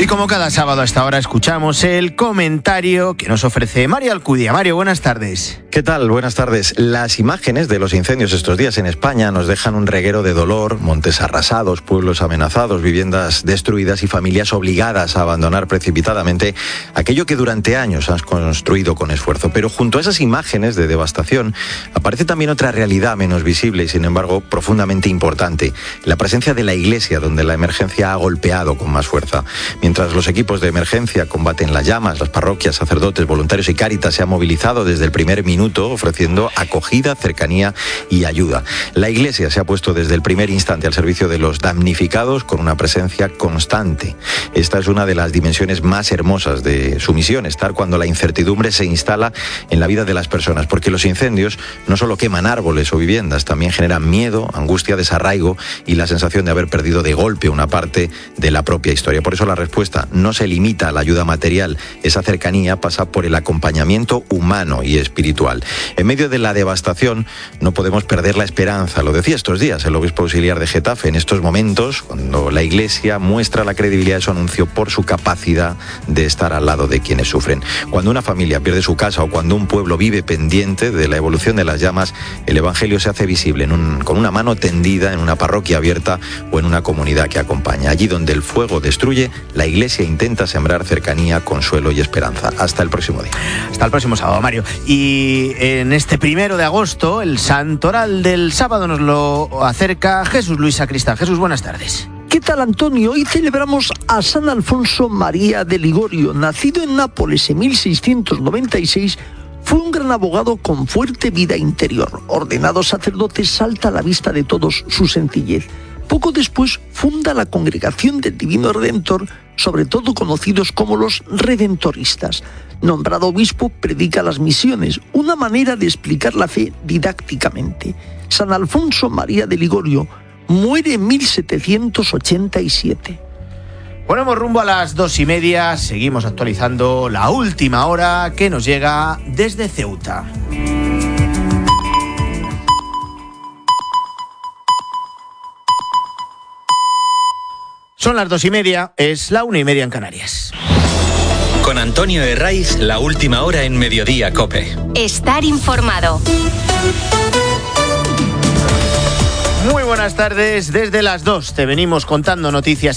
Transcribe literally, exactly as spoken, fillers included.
Y como cada sábado a esta hora escuchamos el comentario que nos ofrece Mario Alcudia. Mario, buenas tardes. ¿Qué tal? Buenas tardes. Las imágenes de los incendios estos días en España nos dejan un reguero de dolor, montes arrasados, pueblos amenazados, viviendas destruidas y familias obligadas a abandonar precipitadamente aquello que durante años has construido con esfuerzo. Pero junto a esas imágenes de devastación aparece también otra realidad menos visible y sin embargo profundamente importante: la presencia de la Iglesia, donde la emergencia ha golpeado con más fuerza. Mientras los equipos de emergencia combaten las llamas, las parroquias, sacerdotes, voluntarios y Cáritas se han movilizado desde el primer minuto ofreciendo acogida, cercanía y ayuda. La Iglesia se ha puesto desde el primer instante al servicio de los damnificados con una presencia constante. Esta es una de las dimensiones más hermosas de su misión, estar cuando la incertidumbre se instala en la vida de las personas, porque los incendios no solo queman árboles o viviendas, también generan miedo, angustia, desarraigo y la sensación de haber perdido de golpe una parte de la propia historia. Por eso la respuesta no se limita a la ayuda material. Esa cercanía pasa por el acompañamiento humano y espiritual. En medio de la devastación no podemos perder la esperanza. Lo decía estos días el obispo auxiliar de Getafe. En estos momentos, cuando la Iglesia muestra la credibilidad de su anuncio por su capacidad de estar al lado de quienes sufren. Cuando una familia pierde su casa o cuando un pueblo vive pendiente de la evolución de las llamas, el Evangelio se hace visible en un, con una mano tendida en una parroquia abierta o en una comunidad que acompaña. Allí donde el fuego destruye, la Iglesia intenta sembrar cercanía, consuelo y esperanza. Hasta el próximo día. Hasta el próximo sábado, Mario. Y en este primero de agosto, el santoral del sábado nos lo acerca Jesús Luis Sacristán. Jesús, buenas tardes. ¿Qué tal, Antonio? Hoy celebramos a San Alfonso María de Ligorio. Nacido en Nápoles en mil seiscientos noventa y seis, fue un gran abogado con fuerte vida interior. Ordenado sacerdote, salta a la vista de todos su sencillez. Poco después funda la Congregación del Divino Redentor, sobre todo conocidos como los redentoristas. Nombrado obispo, predica las misiones, una manera de explicar la fe didácticamente. San Alfonso María de Ligorio muere en mil setecientos ochenta y siete. Ponemos rumbo a las dos y media, seguimos actualizando la última hora que nos llega desde Ceuta. Son las dos y media, es la una y media en Canarias. Con Antonio Herraiz, la última hora en Mediodía COPE. Estar informado. Muy buenas tardes, desde las dos te venimos contando noticias